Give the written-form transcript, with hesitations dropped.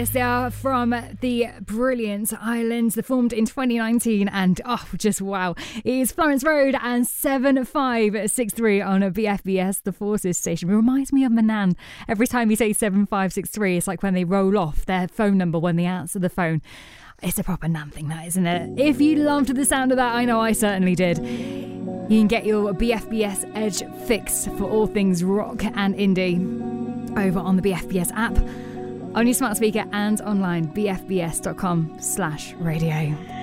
They are from the brilliant Islands. They formed in 2019 and just wow. It is Florence Road and 7563 on a BFBS, the Forces station. It reminds me of my nan. Every time you say 7563, it's like when they roll off their phone number when they answer the phone. It's a proper nan thing, that, isn't it? If you loved the sound of that, I know I certainly did. You can get your BFBS Edge fix for all things rock and indie over on the BFBS app, on your smart speaker and online, bfbs.com/radio.